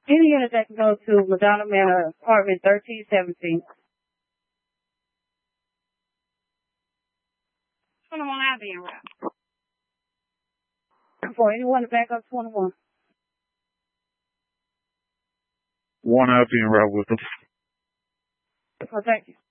Any unit that can go to Madonna Manor, apartment 1317. 21 out being route. For anyone to back up 21. 1 out being route with them. Oh, thank you.